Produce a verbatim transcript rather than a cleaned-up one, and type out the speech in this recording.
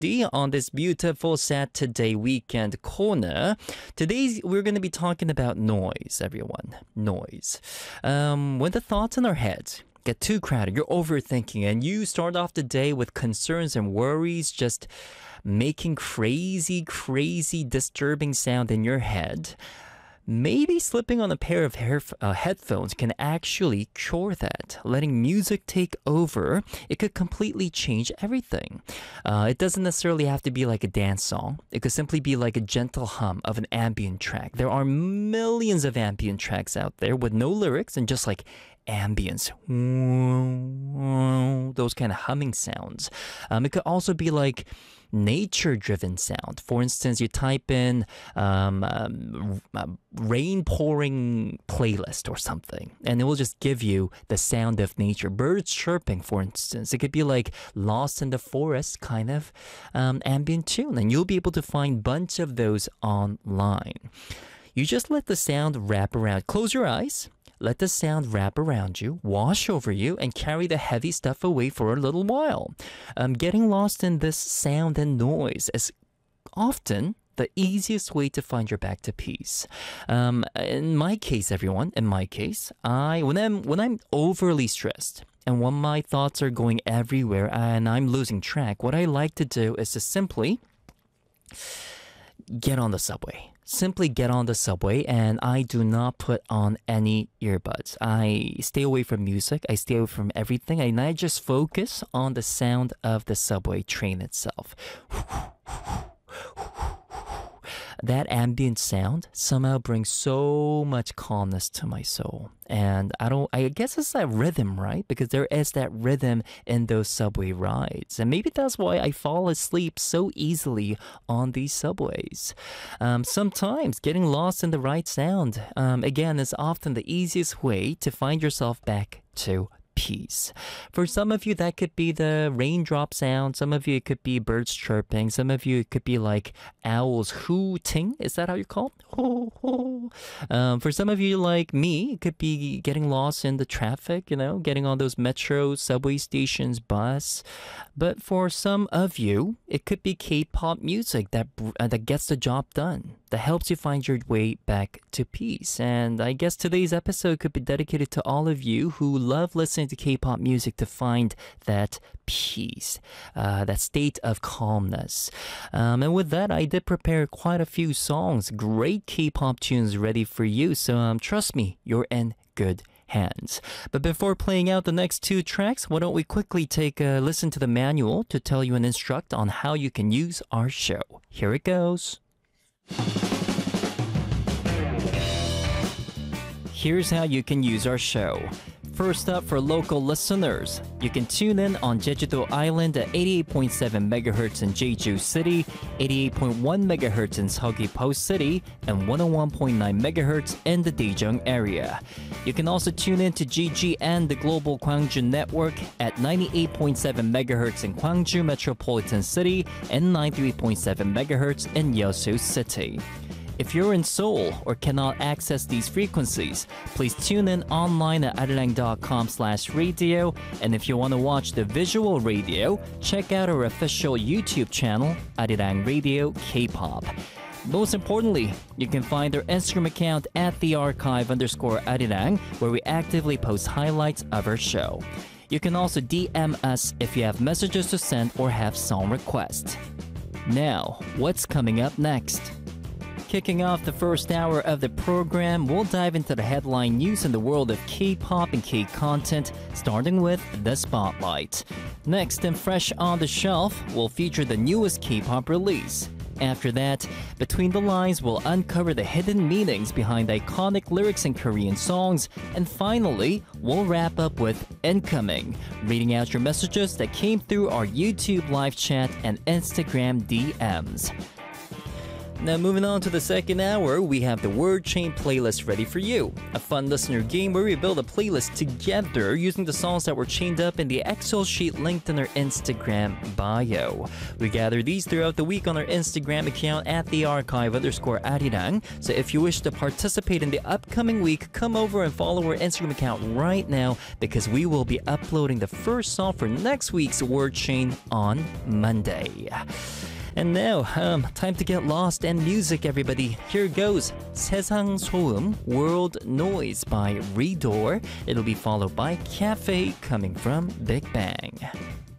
D on this beautiful Saturday weekend corner. Today we're going to be talking about noise, everyone. Noise. Um, when the thoughts in our heads get too crowded, you're overthinking, and you start off the day with concerns and worries, just making crazy, crazy, disturbing sound in your head. Maybe slipping on a pair of hair, uh, headphones can actually cure that. Letting music take over, it could completely change everything. Uh, it doesn't necessarily have to be like a dance song. It could simply be like a gentle hum of an ambient track. There are millions of ambient tracks out there with no lyrics and just like ambience. Those kind of humming sounds. Um, it could also be like nature-driven sound. For instance, you type in um, um, uh, rain pouring playlist or something, and it will just give you the sound of nature. Birds chirping, for instance. It could be like Lost in the Forest kind of um, ambient tune, and you'll be able to find a bunch of those online. You just let the sound wrap around. Close your eyes. Let the sound wrap around you, wash over you, and carry the heavy stuff away for a little while. Um, getting lost in this sound and noise is often the easiest way to find your back to peace. Um, in my case, everyone, in my case, I when I'm when I'm overly stressed and when my thoughts are going everywhere and I'm losing track, what I like to do is to simply get on the subway. Simply get on the subway, and I do not put on any earbuds. I stay away from music. I stay away from everything, and I just focus on the sound of the subway train itself. That ambient sound somehow brings so much calmness to my soul. And I don't, I guess it's that rhythm, right? Because there is that rhythm in those subway rides. And maybe that's why I fall asleep so easily on these subways. Um, sometimes getting lost in the right sound, um, again, is often the easiest way to find yourself back to peace. For some of you, that could be the raindrop sound. Some of you, it could be birds chirping. Some of you, it could be like owls hooting. Is that how you call it? Ho, ho. Um, for some of you, like me, it could be getting lost in the traffic, you know, getting on those metro, subway stations, bus. But for some of you, it could be K-pop music that uh, that gets the job done, that helps you find your way back to peace. And I guess today's episode could be dedicated to all of you who love listening to K-pop music to find that peace, uh, that state of calmness. Um, and with that, I did prepare quite a few songs, great K-pop tunes ready for you. So um, trust me, you're in good hands. But before playing out the next two tracks, why don't we quickly take a listen to the manual to tell you and instruct on how you can use our show. Here it goes. Here's how you can use our show. First up, for local listeners, you can tune in on Jeju-do Island at eighty-eight point seven megahertz in Jeju City, eighty-eight point one megahertz in Seogwipo City, and one oh one point nine megahertz in the Daejeong area. You can also tune in to G G N, the Global Gwangju Network, at ninety-eight point seven megahertz in Gwangju Metropolitan City and ninety-three point seven megahertz in Yeosu City. If you're in Seoul or cannot access these frequencies, please tune in online at arirang.com slash radio. And if you want to watch the visual radio, check out our official YouTube channel, Arirang Radio K-pop. Most importantly, you can find our Instagram account at the archive underscore Arirang, where we actively post highlights of our show. You can also D M us if you have messages to send or have song requests. Now, what's coming up next? Kicking off the first hour of the program, we'll dive into the headline news in the world of K-pop and K-content, starting with The Spotlight. Next, and fresh on the shelf, we'll feature the newest K-pop release. After that, Between the Lines will uncover the hidden meanings behind iconic lyrics in Korean songs. And finally, we'll wrap up with Incoming, reading out your messages that came through our YouTube live chat and Instagram D Ms. Now moving on to the second hour, we have the Word Chain playlist ready for you. A fun listener game where we build a playlist together using the songs that were chained up in the Excel sheet linked in our Instagram bio. We gather these throughout the week on our Instagram account at the archive underscore arirang. So if you wish to participate in the upcoming week, come over and follow our Instagram account right now because we will be uploading the first song for next week's Word Chain on Monday. And now, um, time to get lost in music, everybody. Here goes 세상 소음, World Noise by Redor. It'll be followed by Cafe coming from Big Bang.